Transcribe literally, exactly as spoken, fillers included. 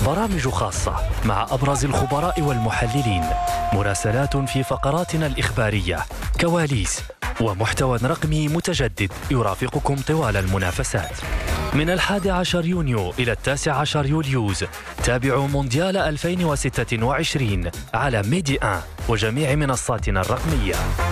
برامج خاصة مع أبرز الخبراء والمحللين، مراسلات في فقراتنا الإخبارية، كواليس ومحتوى رقمي متجدد يرافقكم طوال المنافسات. من الحادي عشر يونيو إلى التاسع عشر يوليوز تابعوا مونديال ألفين وستة وعشرين على ميدي واحد وجميع منصاتنا الرقمية.